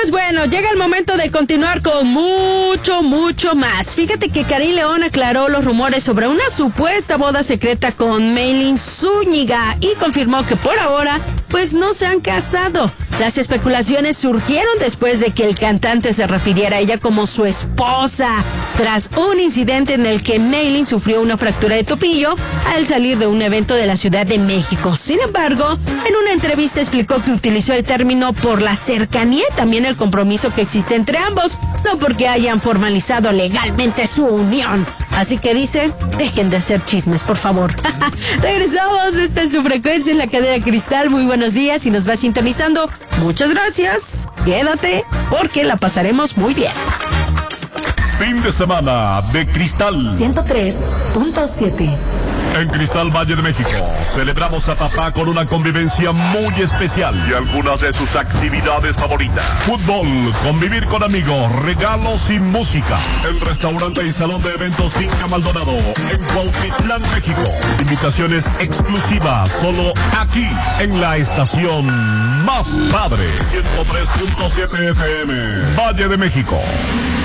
pues bueno, llega el momento de continuar con mucho más. Fíjate que Karim León aclaró los rumores sobre una supuesta boda secreta con Maylin Zúñiga y confirmó que por ahora, pues no se han casado. Las especulaciones surgieron después de que el cantante se refiriera a ella como su esposa, tras un incidente en el que Maylin sufrió una fractura de tobillo al salir de un evento de la Ciudad de México. Sin embargo, en una entrevista explicó que utilizó el término por la cercanía y también el compromiso que existe entre ambos, no porque hayan formalizado legalmente su unión. Así que dice, dejen de hacer chismes, por favor. Regresamos, esta es su frecuencia en la cadena Cristal. Muy buenos días y nos va sintonizando. Muchas gracias. Quédate porque la pasaremos muy bien. Fin de semana de Cristal 103.7. En Cristal Valle de México celebramos a papá con una convivencia muy especial y algunas de sus actividades favoritas. Fútbol, convivir con amigos, regalos y música. El restaurante y salón de eventos Finca Maldonado en Cuautitlán, México. Invitaciones exclusivas solo aquí en la estación más padre 103.7 FM Valle de México.